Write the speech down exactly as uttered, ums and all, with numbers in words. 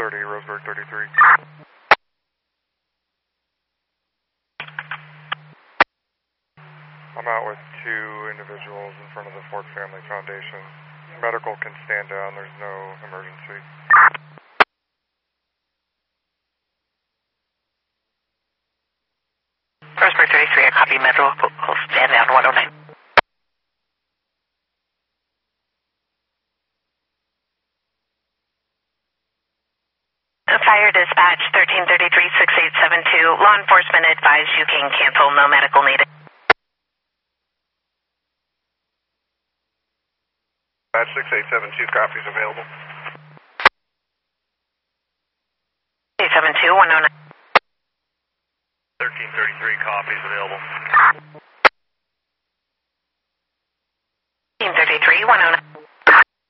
thirty, Roseburg thirty-three. I'm out with two individuals in front of the Ford Family Foundation. Medical can stand down, there's no emergency. Roseburg thirty-three, I copy Metro. We'll stand down one oh nine. Fire dispatch thirteen thirty-three, six eight seven two. Law enforcement advised you can cancel, no medical needed. Batch six eight seven two, copies available. eight seven two, one oh nine. thirteen thirty-three, copies available.